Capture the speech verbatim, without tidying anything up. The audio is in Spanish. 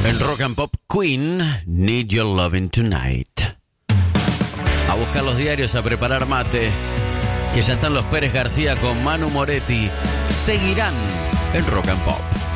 En Rock and Pop, Queen, Need Your Loving Tonight. A buscar los diarios, a preparar mate, que ya están los Pérez García con Manu Moretti. Seguirán en Rock and Pop.